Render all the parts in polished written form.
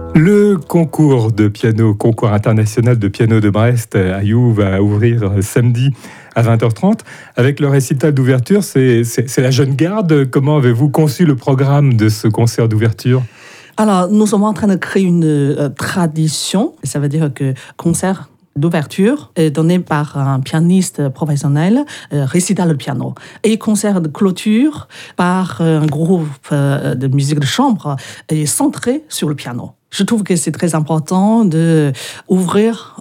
Le concours de piano, concours international de piano de Brest à You va ouvrir samedi à 20h30. Avec le récital d'ouverture, c'est la jeune garde. Comment avez-vous conçu le programme de ce concert d'ouverture ? Alors, nous sommes en train de créer une tradition. Ça veut dire que concert d'ouverture est donné par un pianiste professionnel, récital de piano. Et concert de clôture par un groupe de musique de chambre est centré sur le piano. Je trouve que c'est très important d'ouvrir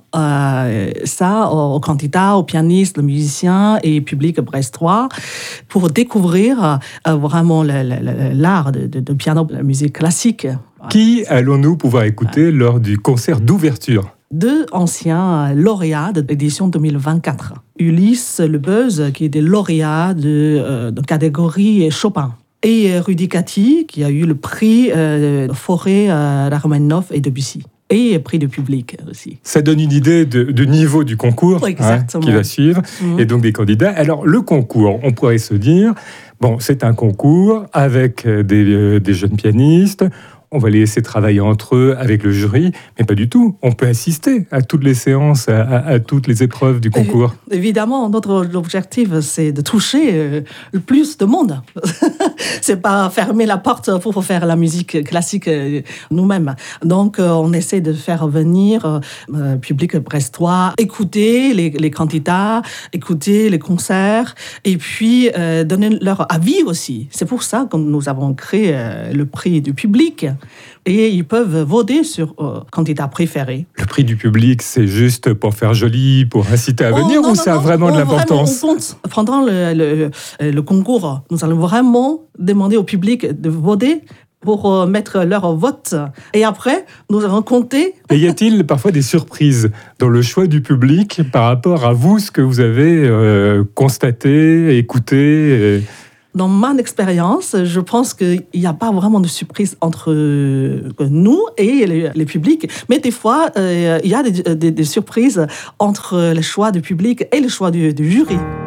ça aux candidats, aux pianistes, aux musiciens et au public brestois pour découvrir vraiment l'art de piano, la musique classique. Qui allons-nous pouvoir écouter lors du concert d'ouverture ? 2 anciens lauréats de l'édition 2024. Ulysse Lebeuze, qui était lauréat de catégorie Chopin. Et Rudy Cati, qui a eu le prix Fauré, Rachmaninoff et Debussy. Et prix du public aussi. Ça donne une idée du niveau du concours qui va suivre, et donc des candidats. Alors, le concours, on pourrait se dire, bon, c'est un concours avec des jeunes pianistes. On va les laisser travailler entre eux avec le jury, mais pas du tout. On peut assister à toutes les séances, à toutes les épreuves du concours. Évidemment, notre objectif, c'est de toucher le plus de monde. C'est pas fermer la porte pour faire la musique classique nous-mêmes. Donc, on essaie de faire venir le public brestois, écouter les candidats, écouter les concerts, et puis donner leur avis aussi. C'est pour ça que nous avons créé le prix du public. Et ils peuvent voter sur candidat préféré. Le prix du public, c'est juste pour faire joli, pour inciter à venir, ou ça a vraiment de l'importance ? Pendant le concours, nous allons vraiment demander au public de voter pour mettre leur vote. Et après, nous allons compter. Et y a-t-il parfois des surprises dans le choix du public par rapport à vous, ce que vous avez constaté, écouté Dans mon expérience, je pense qu'il n'y a pas vraiment de surprise entre nous et les publics. Mais des fois, il y a des surprises entre le choix du public et le choix du jury.